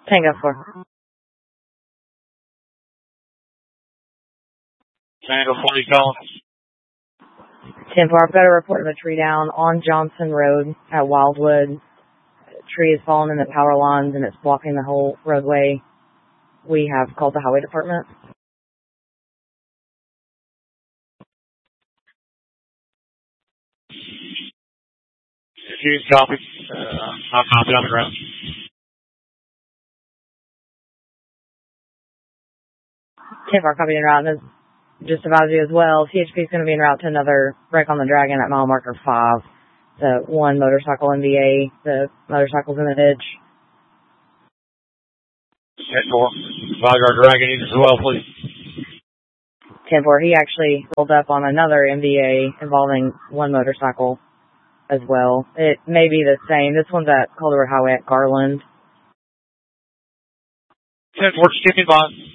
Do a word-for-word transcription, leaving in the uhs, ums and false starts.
Tango four. Tango four, you calling? ten four, I've got a report of a tree down on Johnson Road at Wildwood. A tree has fallen in the power lines and it's blocking the whole roadway. We have called the highway department. If you copy, uh, I'll copy on the ground. ten four, copy en route. And just advise you as well, T H P is going to be en route to another wreck on the Dragon at mile marker five. The one motorcycle M V A, the motorcycle's in the ditch. ten four, advise our Dragon needs as well, please. ten four, he actually rolled up on another M V A involving one motorcycle as well. It may be the same. This one's at Calder Highway at Garland. ten four, skipping by.